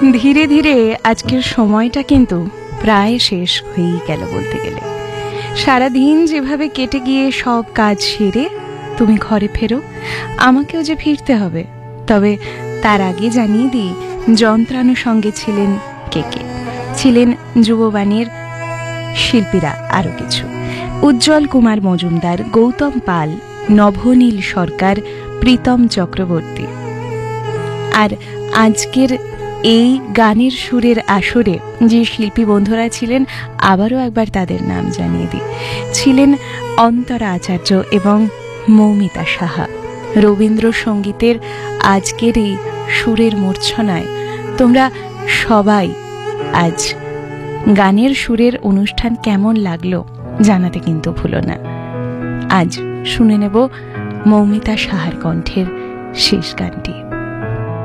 ধীরে ধীরে আজকের সময়টা কিন্তু প্রায় শেষ হয়েই গেল বলতে গেলে। সারাদিন যেভাবে কেটে গিয়ে সব কাজ সেরে তুমি ঘরে ফেরো, আমাকেও যে ফিরতে হবে। তবে তার আগে জানিয়ে দিই, যন্ত্রানুষঙ্গে ছিলেন কে কে। ছিলেন যুববাণীর শিল্পীরা আরও কিছু: উজ্জ্বল কুমার মজুমদার, গৌতম পাল, নভনীল সরকার, প্রীতম চক্রবর্তী। আর আজকের এই গানের সুরের আসরে যে শিল্পী বন্ধুরা ছিলেন, আবারও একবার তাদের নাম জানিয়ে দিই। ছিলেন অন্তরা আচার্য এবং মৌমিতা সাহা। রবীন্দ্রসঙ্গীতের আজকের এই সুরের মূর্ছনায় তোমরা সবাই আজ গানের সুরের অনুষ্ঠান কেমন লাগলো জানাতে কিন্তু ভুলো না। আজ শুনে নেব মৌমিতা সাহার কণ্ঠের শেষ গানটি।